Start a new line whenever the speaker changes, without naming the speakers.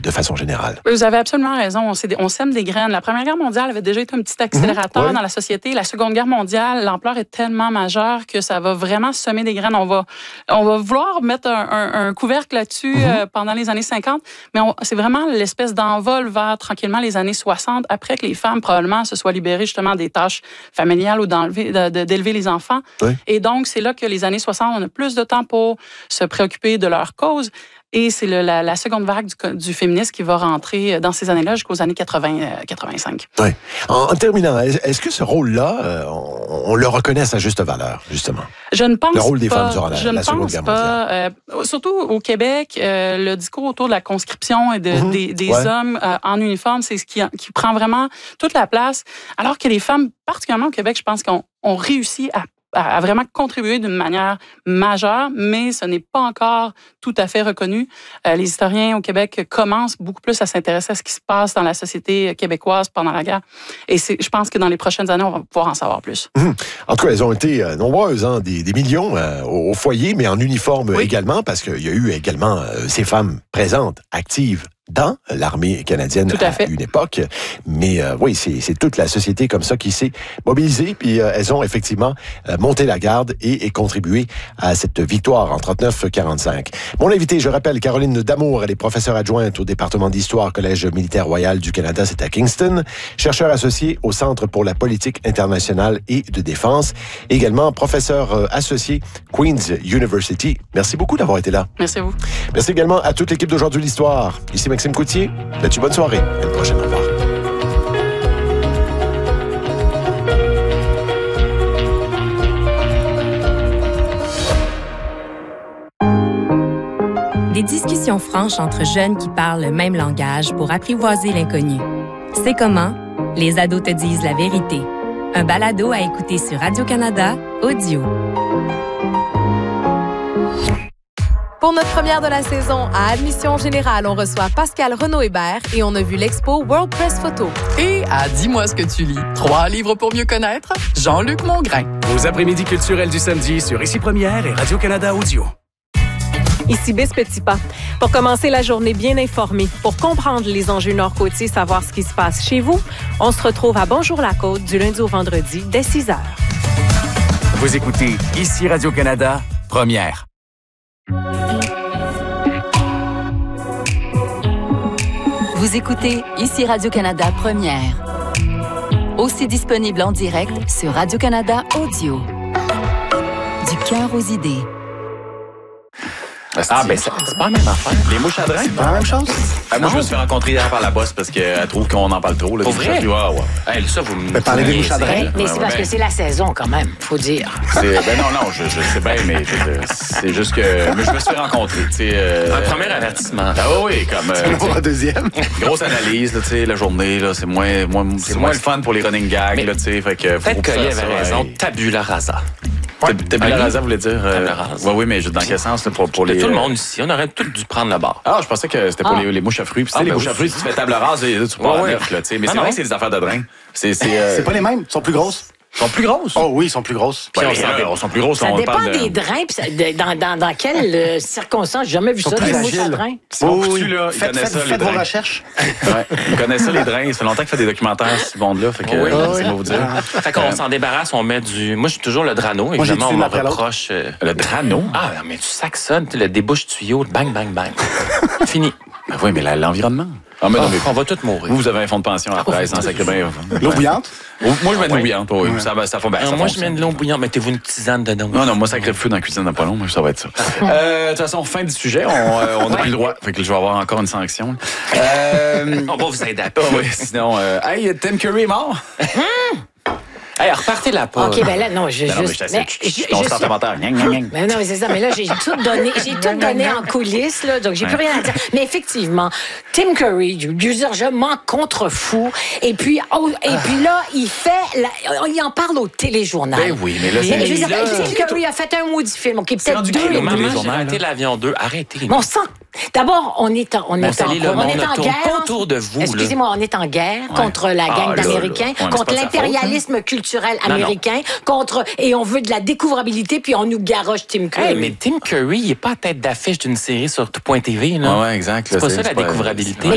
de façon générale.
Vous avez absolument raison. On sème des graines. La Première Guerre mondiale avait déjà été un petit accélérateur dans la société. La Seconde Guerre mondiale, l'ampleur est tellement majeure que ça va vraiment semer des graines. On va vouloir mettre un couvercle là-dessus pendant les années 50, mais c'est vraiment l'espèce d'envol vers tranquillement les années 60, après que les femmes probablement se soient libérées justement des tâches familiales ou d'élever les enfants. Oui. Et donc, c'est là que les années 60, on a plus de temps pour se préoccuper de leur cause. Et c'est la seconde vague du féminisme qui va rentrer dans ces années-là jusqu'aux années 80-85.
Oui. En terminant, est-ce que ce rôle-là, on le reconnaît à sa juste valeur, justement?
Je ne pense pas.
Le rôle des femmes durant la Seconde Guerre mondiale.
Surtout au Québec, le discours autour de la conscription et des hommes en uniforme, c'est ce qui prend vraiment toute la place. Alors que les femmes, particulièrement au Québec, je pense qu'on réussit à vraiment contribuer d'une manière majeure, mais ce n'est pas encore tout à fait reconnu. Les historiens au Québec commencent beaucoup plus à s'intéresser à ce qui se passe dans la société québécoise pendant la guerre. Et je pense que dans les prochaines années, on va pouvoir en savoir plus.
En tout cas, elles ont été nombreuses, des millions au foyer, mais en uniforme également, parce qu'il y a eu également ces femmes présentes, actives, dans l'armée canadienne à une époque. Mais oui, c'est toute la société comme ça qui s'est mobilisée, puis elles ont effectivement monté la garde et contribué à cette victoire en 39-45. Mon invité, je rappelle, Caroline Damour, elle est professeure adjointe au département d'histoire Collège militaire royal du Canada, c'est à Kingston, chercheur associé au Centre pour la politique internationale et de défense, également professeur associé Queen's University. Merci beaucoup d'avoir été là.
Merci à vous.
Merci également à toute l'équipe d'Aujourd'hui l'Histoire. Ici Maxime Coutier. Là-dessus, bonne soirée. À la prochaine. Au revoir.
Des discussions franches entre jeunes qui parlent le même langage pour apprivoiser l'inconnu. C'est comment les ados te disent la vérité. Un balado à écouter sur Radio-Canada Audio.
Pour notre première de la saison, à Admission Générale, on reçoit Pascal Renaud-Hébert et on a vu l'expo World Press Photo.
Et à Dis-moi ce que tu lis, 3 livres pour mieux connaître, Jean-Luc Mongrain.
Aux après-midi culturels du samedi sur Ici Première et Radio-Canada Audio.
Ici Biss Petitpas. Pour commencer la journée bien informée, pour comprendre les enjeux nord-côtiers, savoir ce qui se passe chez vous, on se retrouve à Bonjour la Côte du lundi au vendredi dès 6h.
Vous écoutez Ici Radio-Canada, Première.
Vous écoutez Ici Radio-Canada Première. Aussi disponible en direct sur Radio-Canada Audio. Du cœur aux idées.
Ah, ben c'est pas la même affaire.
Les mouches à drain?
C'est pas la même chose?
Moi, je me suis fait rencontrer hier par la boss parce qu'elle trouve qu'on en parle trop. Là,
pour vrai?
Hey, ça, vous me
parlez des mouches à drain?
Mais c'est parce que c'est la saison, quand même, faut dire.
Non, je sais bien, mais c'est juste que je me suis fait rencontrer.
Un premier avertissement.
Ah oui, comme...
un deuxième.
Grosse analyse, là, la journée, là, c'est moins le fun pour les running gags. Là, fait que
peut-être qu'il avait raison. Tabula rasa.
Tabula rasa voulait dire... Oui, mais dans quel sens? Pour les...
Tout le monde ici, on aurait tous dû prendre la barre.
Ah, je pensais que c'était pour les mouches à fruits. Puis les mouches à fruits, tu fais table rase et tu pars à neuf. Mais c'est vrai que c'est des affaires de drain.
C'est pas les mêmes, ils sont plus grosses.
Ils sont plus grosses?
Oh oui, ils sont plus grosses.
Puis on sont plus grosses.
Ça dépend des drains. Dans quelles circonstances? J'ai jamais vu ça, des mouches à drain.
Faites vos recherches.
Ils connaissent ça, les drains. Ça fait longtemps qu'ils font des documentaires, ce monde-là. Fait que c'est moi vous dire.
Fait qu'on s'en débarrasse, on met du... Moi, je suis toujours le drano. Évidemment, on me reproche...
Le drano?
Ah, mais tu saxonnes, le débouche-tuyau, bang, bang, bang. Fini.
Ben oui, mais l'environnement.
On va tous mourir.
Vous avez un fonds de pension à la presse, hein, sacré bien.
L'eau bouillante?
Moi, je mets de l'eau bouillante. Oui, ça fait bien.
Moi, je mets de l'eau bouillante. Mettez-vous une tisane dedans.
Non, moi, ça crève feu dans la cuisine dans pas long. Moi, ça va être ça. De toute façon, fin du sujet. On n'a plus le droit. Fait que je vais avoir encore une sanction.
On va vous aider à
oui, sinon... Hey, Tim Curry est mort?
Hey, repartez la pause.
OK, ben là, non, je
constamentaire.
Mais non, mais c'est ça. Mais là, j'ai tout donné en coulisses, là, donc j'ai plus rien à dire. Mais effectivement, Tim Curry, je m'en contrefous. Et puis là, il en parle au téléjournal.
Ben oui, mais là,
Tim Curry a fait un maudit film. OK, peut-être deux.
Maman, j'ai arrêté l'avion 2. Arrêtez.
Bon sang. D'abord, on est en guerre.
Autour de vous.
Excusez-moi, on est en guerre contre la gang d'Américains, contre l'impérialisme culturel américain, et on veut de la découvrabilité, puis on nous garoche Tim Curry.
Hey, mais Tim Curry, il n'est pas à tête d'affiche d'une série sur Tout.tv.
Oui, exact.
C'est pas ça la découvrabilité.